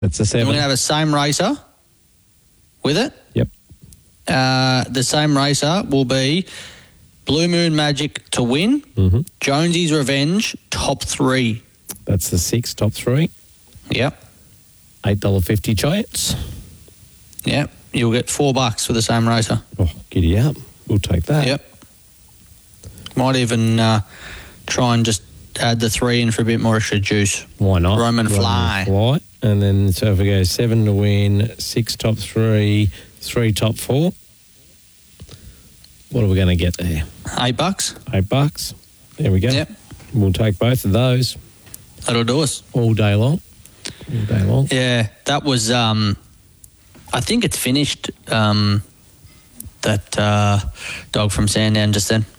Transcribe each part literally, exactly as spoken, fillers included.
That's the And seven. we're going to have a same racer with it. Yep. Uh, the same racer will be Blue Moon Magic to win. Mm-hmm. Jonesy's Revenge, top three. That's the six, top three. Yep. eight dollars fifty chance. Yep. You'll get four bucks for the same racer. Oh, giddy up. We'll take that. Yep. Might even uh, try and just add the three in for a bit more extra juice. Why not? Roman Fly. Fly. And then, so if we go seven to win, six top three, three top four, what are we going to get there? Eight bucks. Eight bucks. There we go. Yep. We'll take both of those That'll do us. all day long. All day long. Yeah, that was, um, I think it's finished, um, that uh, dog from Sandown just then.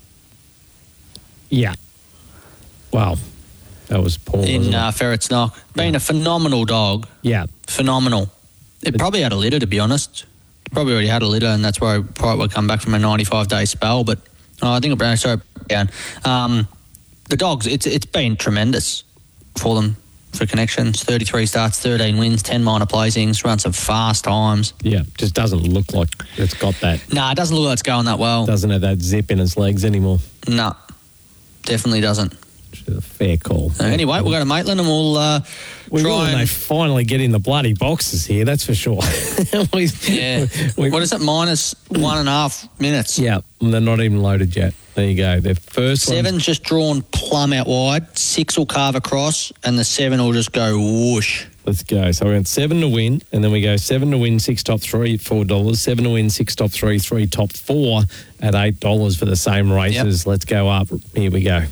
Yeah. Wow. That was poor. In wasn't it? uh, Ferret's Knock. Been a phenomenal dog. Yeah. Phenomenal. It probably had a litter, to be honest. Probably already had a litter, and that's why it probably would come back from a ninety-five day spell. But oh, I think it broke sorry, down. Um, the dogs, it's it's been tremendous for them for connections. thirty-three starts, thirteen wins, ten minor placings, run some fast times. Yeah. Just doesn't look like it's got that. No, it doesn't look like it's going that well. Doesn't have that zip in its legs anymore. No, definitely doesn't. Which is a fair call. So anyway, we'll go to Maitland and we'll uh, We will try when and... they finally get in the bloody boxes here, that's for sure. we, Yeah. we- What is it? Minus one and a half minutes. Yeah, and they're not even loaded yet. There you go. Their first one. Seven's just drawn plumb out wide. Six will carve across, and the seven will just go whoosh. Let's go. So we went seven to win, and then we go seven to win, six top three, four dollars. Seven to win, six top three, three top four at eight dollars for the same races. Yep. Let's go up. Here we go.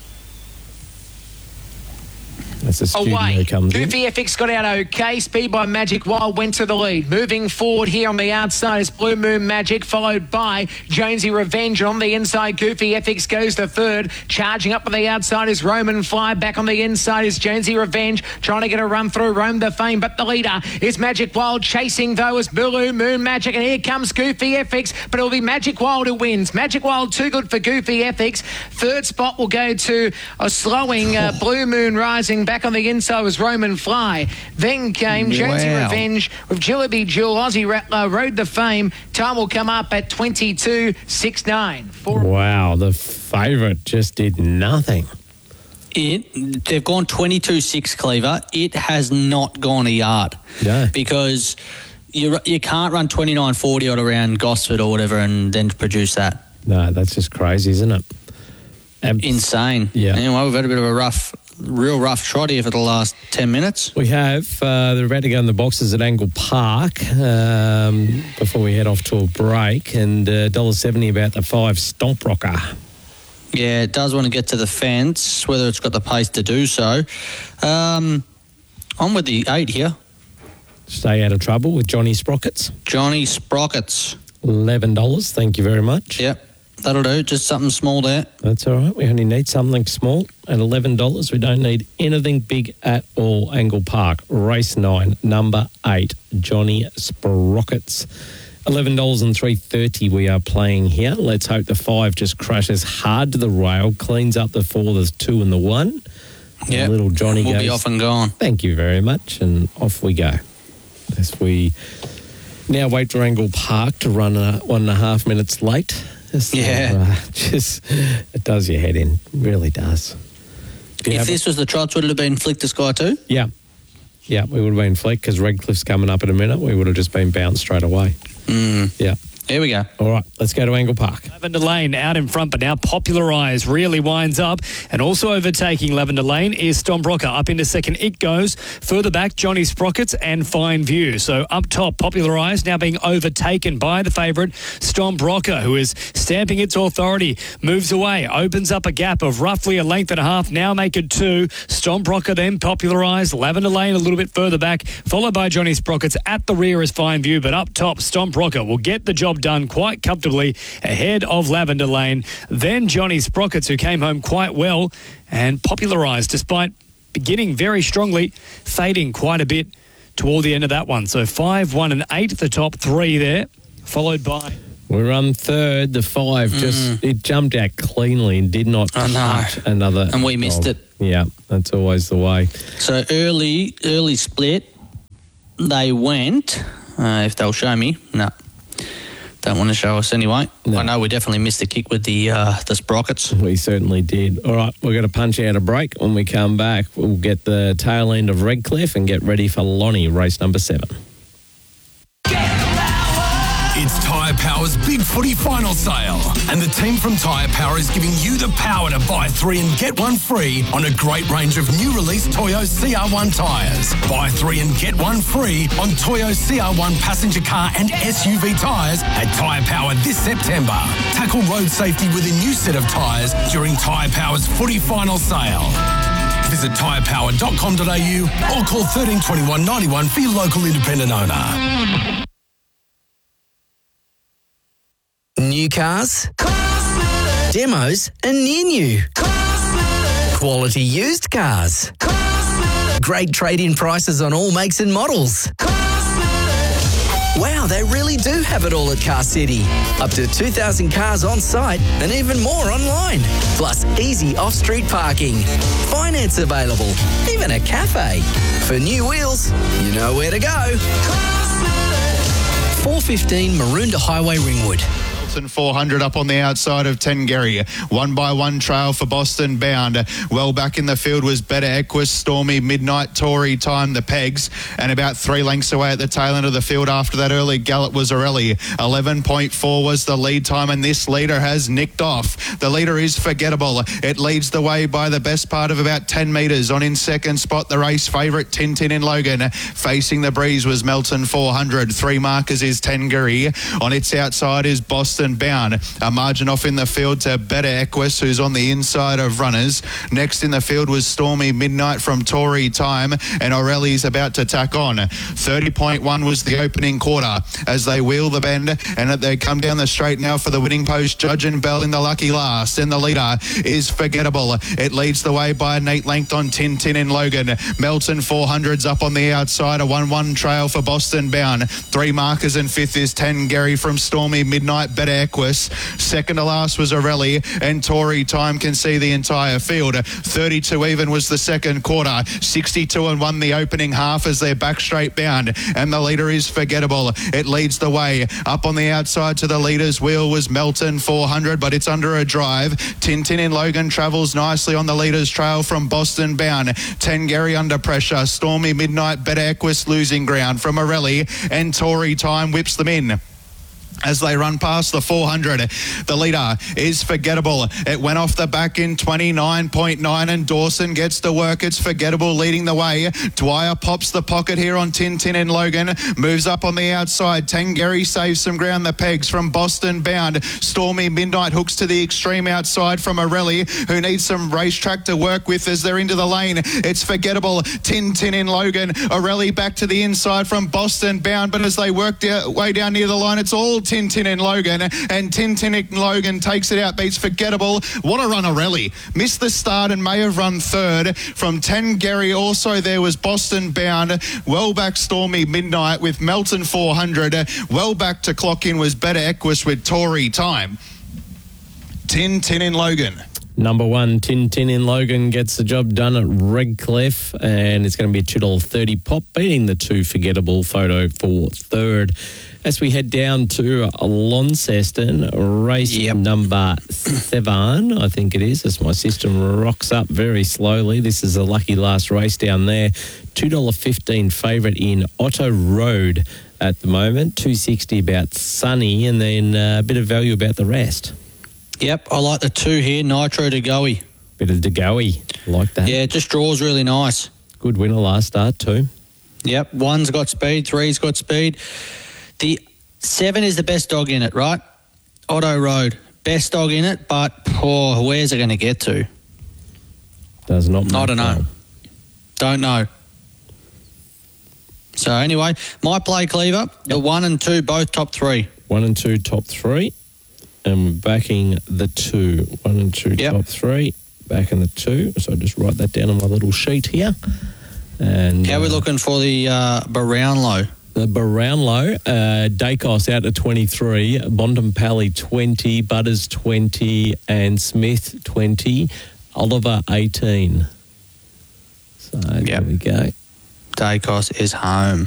That's the studio Away. comes in. Goofy F X got out okay. Speed by Magic Wild went to the lead. Moving forward here on the outside is Blue Moon Magic, followed by Jonesy Revenge. On the inside, Goofy F X goes to third. Charging up on the outside is Roman Fly. Back on the inside is Jonesy Revenge, trying to get a run through Rome the Fame. But the leader is Magic Wild. Chasing, though, is Blue Moon Magic. And here comes Goofy F X, but it'll be Magic Wild who wins. Magic Wild too good for Goofy F X. Third spot will go to a slowing uh, Blue Moon Rising. Back on the inside was Roman Fly. Then came Jonesy Wow. Revenge with Jillaby Jewel. Aussie Rattler Road the Fame. Time will come up at twenty-two sixty-nine. For Wow, the favourite just did nothing. It they've gone twenty-two six, Cleaver. It has not gone a yard. No. Because you you can't run twenty-nine forty odd around Gosford or whatever and then produce that. No, that's just crazy, isn't it? Abs- Insane. Yeah. Anyway, we've had a bit of a rough, real rough trot here for the last ten minutes. We have. Uh, they're about to go in the boxes at Angle Park um, before we head off to a break. And uh, one dollar seventy about the five Stomp Rocker. Yeah, it does want to get to the fence, whether it's got the pace to do so. Um, on with the eight here. Stay out of trouble with Johnny Sprockets. Johnny Sprockets. eleven dollars. Thank you very much. Yep, that'll do. Just something small there. That's all right. We only need something small at eleven dollars. We don't need anything big at all. Angle Park, race nine, number eight, Johnny Sprockets. eleven dollars and three thirty we are playing here. Let's hope the five just crashes hard to the rail, cleans up the four, the two and the one. Yeah, little Johnny we'll goes, be off and gone. thank you very much, and off we go. As we now wait for Angle Park to run uh, one and a half minutes late. Just, Yeah. uh, just, it does your head in. It really does. Do you If have this was the trots, would it have been Flick the Sky too? Yeah. Yeah, we would have been fleck because Redcliffe's coming up in a minute. We would have just been bounced straight away. Mm. Yeah. Here we go. All right, let's go to Angle Park. Lavender Lane out in front, but now Popularise really winds up. And also overtaking Lavender Lane is Stomp Rocker. Up into second, it goes. Further back, Johnny Sprockets and Fine View. So up top, Popularise now being overtaken by the favourite, Stomp Rocker, who is stamping its authority. Moves away, opens up a gap of roughly a length and a half. Now make it two. Stomp Rocker, then Popularise. Lavender Lane a little bit further back, followed by Johnny Sprockets. At the rear is Fine View, but up top, Stomp Rocker will get the job done quite comfortably ahead of Lavender Lane. Then Johnny Sprockets, who came home quite well and popularised despite beginning very strongly, fading quite a bit toward the end of that one. So five, one and eight, the top three there, followed by... We run third. The five just, it jumped out cleanly and did not I know. touch another. And we missed dog. it. Yeah, that's always the way. So early, early split. they went, uh, if they'll show me, no. Don't want to show us anyway. No. I know we definitely missed the kick with the uh, the sprockets. We certainly did. All right, we're going to punch out a break. When we come back, we'll get the tail end of Redcliffe and get ready for Lonnie, race number seven. It's Tyre Power's Big Footy Final Sale. And the team from Tyre Power is giving you the power to buy three and get one free on a great range of new release Toyo C R one tyres. Buy three and get one free on Toyo C R one passenger car and S U V tyres at Tyre Power this September. Tackle road safety with a new set of tyres during Tyre Power's Footy Final Sale. Visit tyre power dot com dot a u or call thirteen twenty-one ninety-one for your local independent owner. New cars, demos and near new, quality used cars, great trade-in prices on all makes and models. Wow, they really do have it all at Car City. Up to two thousand cars on site and even more online. Plus easy off-street parking. Finance available. Even a cafe. For new wheels, you know where to go. four fifteen Maroondah Highway, Ringwood. four hundred up on the outside of Tengeri. One by one trail for Boston Bound. Well back in the field was Better Equus, Stormy, Midnight, Tory Time, the Pegs, and about three lengths away at the tail end of the field after that early gallop was Orelli. eleven point four was the lead time, and this leader has nicked off. The leader is Forgettable. It leads the way by the best part of about ten metres. On in second spot, the race favourite Tintin in Logan. Facing the breeze was Melton four hundred. Three markers is Tengeri. On its outside is Boston Bound. A margin off in the field to Better Equus, who's on the inside of runners. Next in the field was Stormy Midnight from Tory Time, and Orelli's about to tack on. thirty point one was the opening quarter as they wheel the bend, and they come down the straight now for the winning post. Judge and Bell in the lucky last, and the leader is Forgettable. It leads the way by a neat length on Tintin in Logan. Melton four hundred's up on the outside, a one one trail for Boston Bound. Three markers, and fifth is Tengeri from Stormy Midnight, Better Equus. Second to last was Orelli, and Tory Time can see the entire field. thirty-two even was the second quarter. sixty-two and one the opening half as they're back straight bound, and the leader is Forgettable. It leads the way. Up on the outside to the leader's wheel was Melton four hundred, but it's under a drive. Tintin in Logan travels nicely on the leader's trail from Boston Bound. Tengeri under pressure. Stormy Midnight, Better Equus losing ground from Orelli, and Tory Time whips them in as they run past the four hundred. The leader is Forgettable. It went off the back in twenty-nine point nine, and Dawson gets to work. It's Forgettable leading the way. Dwyer pops the pocket here on Tintin in Logan. Moves up on the outside. Tengeri saves some ground. The Pegs from Boston Bound. Stormy Midnight hooks to the extreme outside from Orelli, who needs some racetrack to work with as they're into the lane. It's Forgettable. Tintin in Logan. Orelli back to the inside from Boston Bound, but as they work their way down near the line, it's all Tintin in Logan, and Tintin in Logan takes it out, beats Forgettable. What a run, Orelli. Missed the start and may have run third. From Tengeri also there was Boston Bound. Well back Stormy Midnight with Melton four hundred. Well back to clock in was Better Equus with Tory Time. Tintin in Logan. Number one, Tintin in Logan gets the job done at Redcliffe, and it's going to be a two dollars thirty pop, beating the two Forgettable photo for third. As we head down to Launceston, race yep. number seven, I think it is, as my system rocks up very slowly. This is a lucky last race down there. two dollars fifteen favourite in Otto Road at the moment. two dollars sixty about Sunny, and then uh, a bit of value about the rest. Yep, I like the two here, Nitro to Goey. Bit of Degoey, like that. Yeah, it just draws really nice. Good winner last start too. Yep, one's got speed, three's got speed. The seven is the best dog in it, right? Otto Road, best dog in it, but oh, where's it going to get to? Does not. I don't know. Well. Don't know. So anyway, my play Cleaver, yep. The one and two, both top three. One and two, top three. And we're backing the two. One and two, yep. Top three. Backing the two. So I'll just write that down on my little sheet here. And how are we uh, looking for the uh, Brownlow? The Brownlow, uh, Dacos out to twenty-three, Bondampally twenty, Butters twenty, and Smith twenty, Oliver eighteen. So yep. There we go. Dacos is home.